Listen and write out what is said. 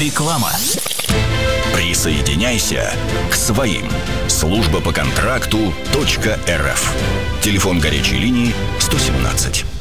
Реклама. Присоединяйся к своим. Служба по контракту .рф. Телефон горячей линии 117.